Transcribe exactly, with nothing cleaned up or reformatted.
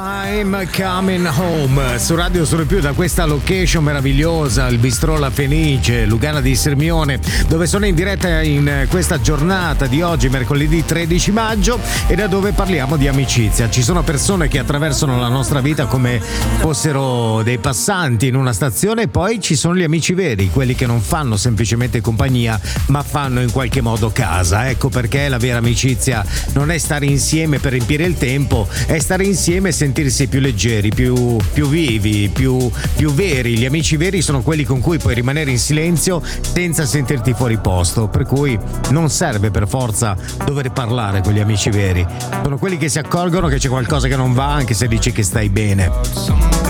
I'm coming home su Radio Solo Più da questa location meravigliosa, il Bistrò La Fenice, Lugana di Sirmione, dove sono in diretta in questa giornata di oggi, mercoledì tredici maggio, e da dove parliamo di amicizia. Ci sono persone che attraversano la nostra vita come fossero dei passanti in una stazione, e poi ci sono gli amici veri, quelli che non fanno semplicemente compagnia ma fanno in qualche modo casa. Ecco perché la vera amicizia non è stare insieme per riempire il tempo, è stare insieme e sentirsi più leggeri, più, più vivi, più, più veri. Gli amici veri sono quelli con cui puoi rimanere in silenzio senza sentirti fuori posto, per cui non serve per forza dover parlare con gli amici veri. Sono quelli che si accorgono che c'è qualcosa che non va anche se dici che stai bene.